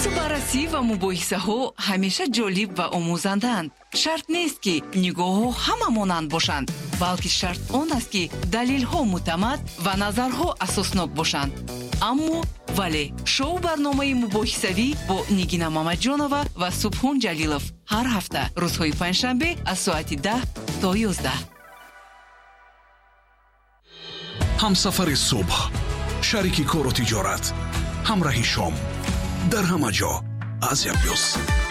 بحث و بررسی و مباحثه‌ها همیشه جالب و آموزنده‌اند. شرط نیست که نگاه‌ها همه مانند باشند، بلکه شرط آن است که دلیل‌ها معتمد و نظرها اساسناک باشند. اما ولی شو برنامه مباحثوی با نگینا مامدجانова و سبحان جلیلов هر هفته روزهای پنجشنبه از ساعت 10 تا 11. همسفر صبح، شریک کار و تجارت، همراه شام، در همه جا از یک بیوز.